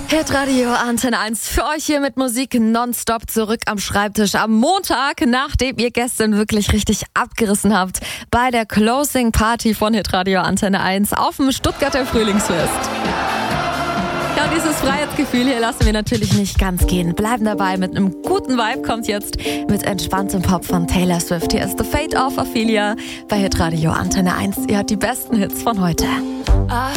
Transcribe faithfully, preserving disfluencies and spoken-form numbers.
Hitradio Antenne eins für euch hier mit Musik nonstop zurück am Schreibtisch am Montag, nachdem ihr gestern wirklich richtig abgerissen habt bei der Closing Party von Hitradio Antenne eins auf dem Stuttgarter Frühlingsfest. Ja, und dieses Freiheitsgefühl hier lassen wir natürlich nicht ganz gehen. Bleiben dabei mit einem guten Vibe, kommt jetzt mit entspanntem Pop von Taylor Swift. Hier ist The Fate of Ophelia bei Hitradio Antenne eins. Ihr hört die besten Hits von heute. I